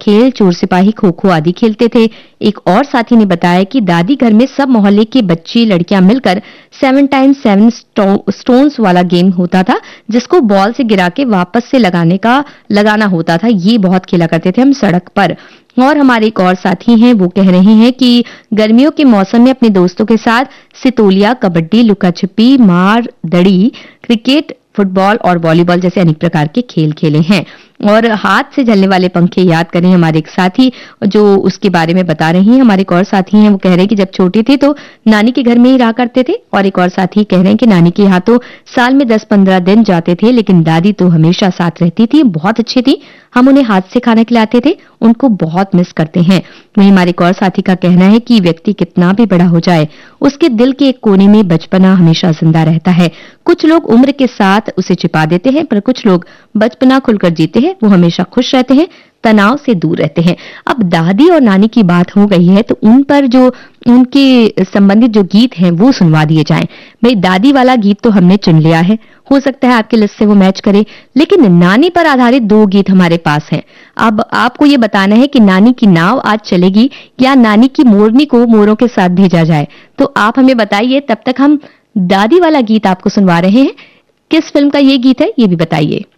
खेल चोर सिपाही, खो खो आदि खेलते थे। एक और साथी ने बताया कि दादी घर में सब मोहल्ले के बच्चे लड़कियां मिलकर 7 x 7 स्टोन्स वाला गेम होता था, जिसको बॉल से गिरा के वापस से लगाना होता था। ये बहुत खेला करते थे हम सड़क पर। और हमारे एक और साथी हैं, वो कह रहे हैं कि गर्मियों के मौसम में अपने दोस्तों के साथ सितोलिया, कबड्डी, लुका छिपी, मार दड़ी, क्रिकेट, फुटबॉल और वॉलीबॉल जैसे अनेक प्रकार के खेल खेले हैं। और हाथ से जलने वाले पंखे याद करें हमारे एक साथी जो उसके बारे में बता रही हैं। हमारे एक और साथी हैं, वो कह रहे हैं कि जब छोटे थे तो नानी के घर में ही रहा करते थे। और एक और साथी कह रहे हैं कि नानी के यहाँ तो साल में 10-15 दिन जाते थे, लेकिन दादी तो हमेशा साथ रहती थी, बहुत अच्छी थी। हम उन्हें हाथ से खाना खिलाते थे, उनको बहुत मिस करते हैं। वहीं हमारे एक और साथी का कहना है कि व्यक्ति कितना भी बड़ा हो जाए, उसके दिल के एक कोने में बचपना हमेशा जिंदा रहता है। कुछ लोग उम्र के साथ उसे छिपा देते हैं, पर कुछ लोग बचपना खुलकर जीते हैं, वो हमेशा खुश रहते हैं, तनाव से दूर रहते हैं। अब दादी और नानी की बात हो गई है, तो उन पर जो उनके संबंधित जो गीत हैं वो सुनवा दिए जाएं। भाई दादी वाला गीत तो हमने चुन लिया है, हो सकता है आपके लिस्ट से वो मैच करे, लेकिन नानी पर आधारित 2 गीत हमारे पास हैं। अब आपको ये बताना है कि नानी की नाव आज चलेगी या नानी की मोरनी को मोरों के साथ भेजा जाए। तो आप हमें बताइए, तब तक हम दादी वाला गीत आपको सुनवा रहे हैं। किस फिल्म का ये गीत है, ये भी बताइए।